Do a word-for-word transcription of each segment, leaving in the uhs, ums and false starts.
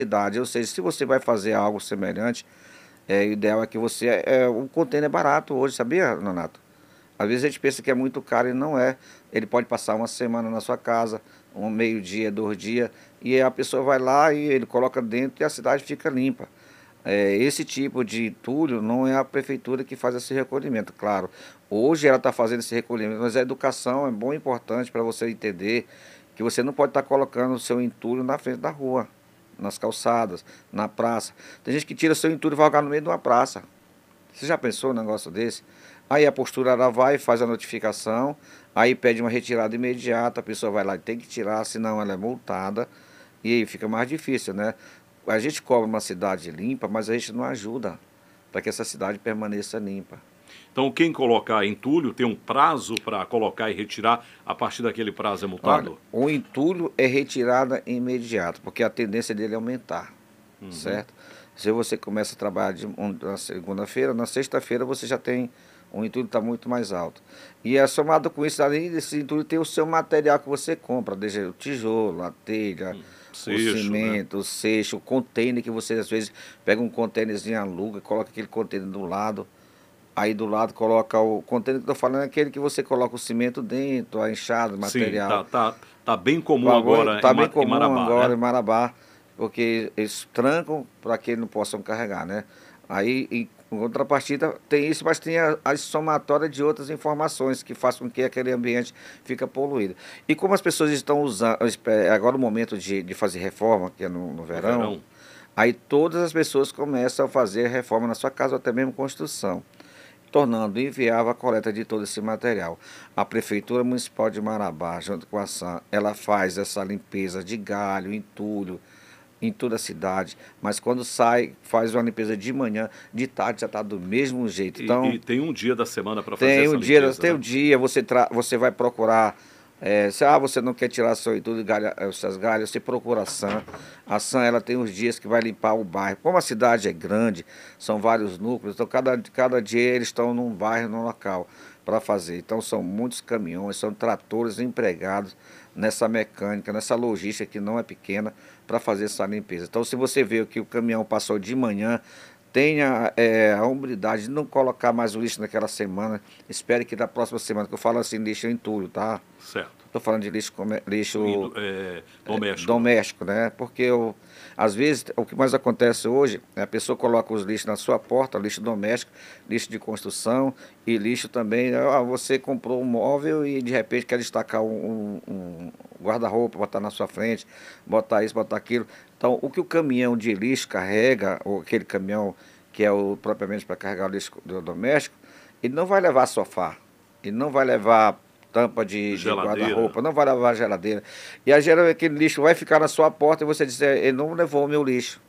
idade. Ou seja, se você vai fazer algo semelhante, é, o ideal é que você... É, o container é barato hoje, sabia, Nonato? Às vezes a gente pensa que é muito caro e não é. Ele pode passar uma semana na sua casa, um meio-dia, dois dias, e a pessoa vai lá e ele coloca dentro e a cidade fica limpa. É, esse tipo de entulho não é a prefeitura que faz esse recolhimento, claro. Hoje ela está fazendo esse recolhimento, mas a educação é bom e importante para você entender que você não pode estar colocando o seu entulho na frente da rua, nas calçadas, na praça. Tem gente que tira seu entulho e vai jogar no meio de uma praça. Você já pensou num negócio desse? Aí a postura ela vai, faz a notificação, aí pede uma retirada imediata, a pessoa vai lá e tem que tirar, senão ela é multada, e aí fica mais difícil, né? A gente cobra uma cidade limpa, mas a gente não ajuda para que essa cidade permaneça limpa. Então, quem colocar entulho tem um prazo para colocar e retirar, a partir daquele prazo é Olha, multado? o entulho é retirada imediata, porque a tendência dele é aumentar, Uhum. certo? Se você começa a trabalhar de, um, na segunda-feira, na sexta-feira você já tem, o entulho está muito mais alto. E é somado com isso, além desse entulho, tem o seu material que você compra, desde o tijolo, a telha, Hum, o seixo, né? cimento, o seixo, o container, que você às vezes pega um containerzinho, aluga, coloca aquele container do lado. Aí do lado coloca o container que eu estou falando, é aquele que você coloca o cimento dentro, a enxada, o Sim, material. tá, tá, tá bem comum agora Está em, bem Ma- em comum Marabá, agora né? em Marabá, porque eles trancam para que eles não possam carregar, né? Aí, em contrapartida, tem isso, mas tem a, a somatória de outras informações que faz com que aquele ambiente fique poluído. E como as pessoas estão usando, agora o momento de, de fazer reforma, que é no, no No verão, verão. aí todas as pessoas começam a fazer reforma na sua casa, ou até mesmo construção, tornando inviável a coleta de todo esse material. A Prefeitura Municipal de Marabá, junto com a SAM, ela faz essa limpeza de galho, entulho, em toda a cidade, mas quando sai, faz uma limpeza de manhã, de tarde já está do mesmo jeito. E, Então, e tem um dia da semana para fazer tem essa um dia, limpeza, tem um né? dia, você, tra você vai procurar, é, se ah, você não quer tirar seu entulho, galha, essas galhas, você procura a SAM. A SAM, ela tem os dias que vai limpar o bairro. Como a cidade é grande, são vários núcleos, então cada, cada dia eles estão num bairro, num local para fazer. Então são muitos caminhões, são tratores empregados nessa mecânica, nessa logística que não é pequena para fazer essa limpeza. Então se você vê que o caminhão passou de manhã, tenha é, a humildade de não colocar mais o lixo naquela semana. Espere que da próxima semana, que eu falo assim, lixo entulho, tá? Certo. Estou falando de lixo, lixo Indo, é, doméstico. doméstico, né? Porque eu, às vezes o que mais acontece hoje é a pessoa coloca os lixos na sua porta, lixo doméstico, lixo de construção e lixo também. Ah, você comprou um móvel e de repente quer destacar um, um, um guarda-roupa, botar na sua frente, botar isso, botar aquilo. Então, o que o caminhão de lixo carrega, ou aquele caminhão que é o propriamente para carregar o lixo do doméstico, ele não vai levar sofá, ele não vai levar tampa de, de Geladeira. guarda-roupa, não vai lavar a geladeira. E a geladeira, aquele lixo vai ficar na sua porta e você diz, é, ele não levou o meu lixo.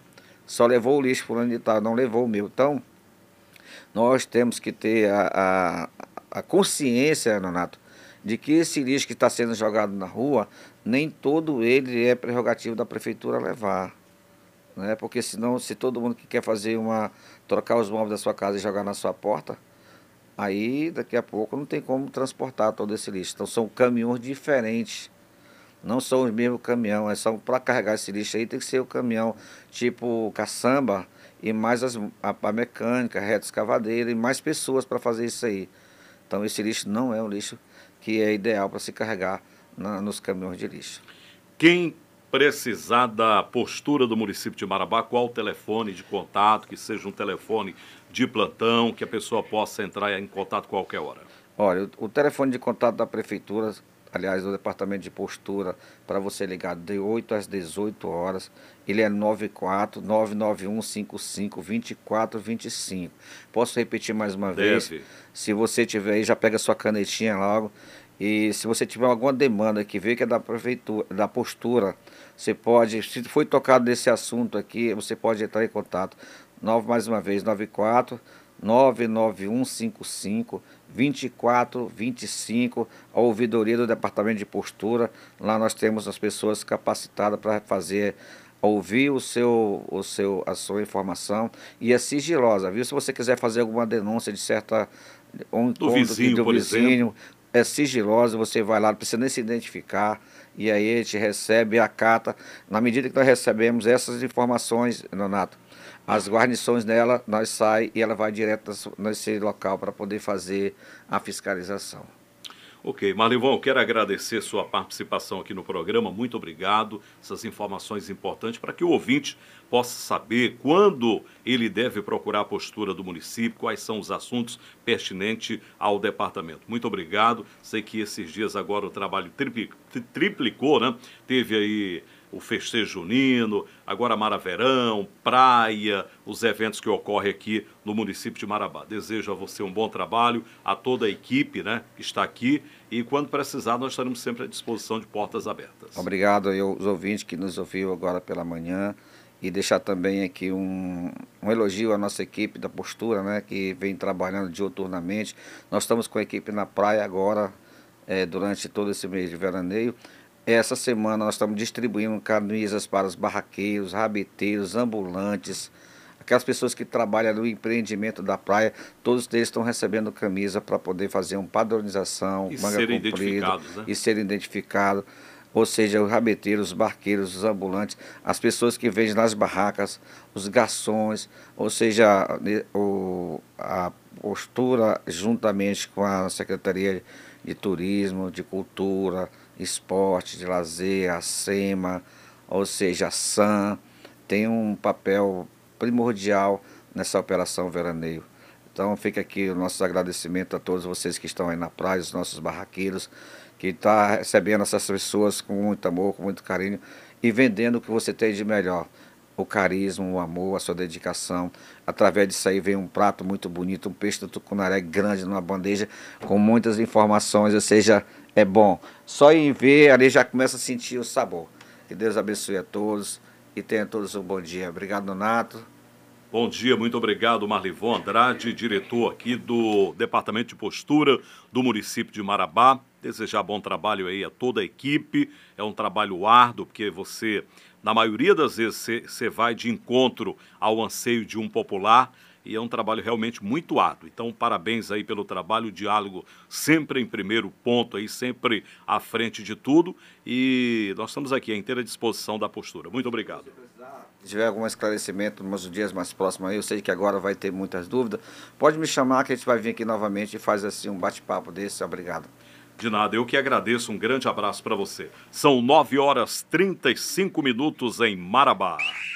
Só levou o lixo fulano de tal, não levou o meu. Então, nós temos que ter a, a, a consciência, Nonato, de que esse lixo que está sendo jogado na rua, nem todo ele é prerrogativo da prefeitura levar. Né? Porque senão, se todo mundo que quer fazer uma, trocar os móveis da sua casa e jogar na sua porta, aí, daqui a pouco, não tem como transportar todo esse lixo. Então, são caminhões diferentes. Não são os mesmos caminhões. São para carregar esse lixo aí, tem que ser o caminhão tipo caçamba e mais as, a, a mecânica, a reta escavadeira e mais pessoas para fazer isso aí. Então, esse lixo não é um lixo que é ideal para se carregar na, nos caminhões de lixo. Quem precisar da postura do município de Marabá, qual o telefone de contato, que seja um telefone de plantão, que a pessoa possa entrar em contato a qualquer hora? Olha, o, o telefone de contato da prefeitura, aliás, do departamento de postura, para você ligar de oito às dezoito horas, ele é nove quatro nove nove um cinco cinco dois quatro dois cinco. Posso repetir mais uma Deve. vez? Se você tiver aí, já pega sua canetinha logo. E se você tiver alguma demanda que vê que é da prefeitura, da postura, você pode, se foi tocado nesse assunto aqui, você pode entrar em contato. Nove, mais uma vez, nove quatro nove nove um cinco cinco dois quatro dois cinco, a ouvidoria do departamento de postura. Lá nós temos as pessoas capacitadas para fazer, ouvir o seu, o seu, a sua informação, e é sigilosa, viu? Se você quiser fazer alguma denúncia de certa, um Do encontro que vizinho, do por exemplo. vizinho, é sigilosa, você vai lá, não precisa nem se identificar, e aí a gente recebe a carta. Na medida que nós recebemos essas informações, Nonato, as guarnições dela, nós sai e ela vai direto nesse local para poder fazer a fiscalização. Ok, Marlivon, quero agradecer sua participação aqui no programa, muito obrigado, essas informações importantes para que o ouvinte possa saber quando ele deve procurar a postura do município, quais são os assuntos pertinentes ao departamento. Muito obrigado, sei que esses dias agora o trabalho triplicou, né? Teve aí o festejo junino, agora Maraverão, praia, os eventos que ocorrem aqui no município de Marabá. Desejo a você um bom trabalho, a toda a equipe, né, que está aqui, e quando precisar nós estaremos sempre à disposição de portas abertas. Obrigado aos ouvintes que nos ouviram agora pela manhã, e deixar também aqui um, um elogio à nossa equipe da postura, né, que vem trabalhando diuturnamente. Nós estamos com a equipe na praia agora, é, durante todo esse mês de veraneio. Essa semana nós estamos distribuindo camisas para os barraqueiros, rabeteiros, ambulantes, aquelas pessoas que trabalham no empreendimento da praia, todos eles estão recebendo camisa para poder fazer uma padronização, e manga serem comprida, identificados, né? E serem identificados, ou seja, os rabeteiros, os barqueiros, os ambulantes, as pessoas que vendem nas barracas, os garçons, ou seja, o, a postura juntamente com a Secretaria de Turismo, de Cultura, Esporte, de Lazer, a SEMA, ou seja, a SAM, tem um papel primordial nessa operação veraneio. Então fica aqui o nosso agradecimento a todos vocês que estão aí na praia, os nossos barraqueiros, que estão recebendo essas pessoas com muito amor, com muito carinho e vendendo o que você tem de melhor. O carisma, o amor, a sua dedicação. Através disso aí vem um prato muito bonito, um peixe do tucunaré grande numa bandeja com muitas informações, ou seja, é bom. Só em ver ali já começa a sentir o sabor. Que Deus abençoe a todos e tenha todos um bom dia. Obrigado, Nonato. Bom dia, muito obrigado, Marlivon Andrade, diretor aqui do Departamento de Postura do município de Marabá. Desejar bom trabalho aí a toda a equipe. É um trabalho árduo, porque você, na maioria das vezes, você vai de encontro ao anseio de um popular, e é um trabalho realmente muito árduo. Então, parabéns aí pelo trabalho, o diálogo sempre em primeiro ponto, aí, sempre à frente de tudo. E nós estamos aqui à inteira disposição da postura. Muito obrigado. Se tiver algum esclarecimento nos dias mais próximos aí, eu sei que agora vai ter muitas dúvidas, pode me chamar que a gente vai vir aqui novamente e faz assim um bate-papo desse. Obrigado. De nada, eu que agradeço, um grande abraço para você. São nove horas e trinta e cinco minutos em Marabá.